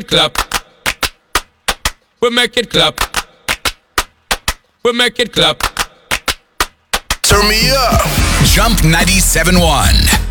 clap. We make it clap. We make it clap. Turn me up. Jump 97.1.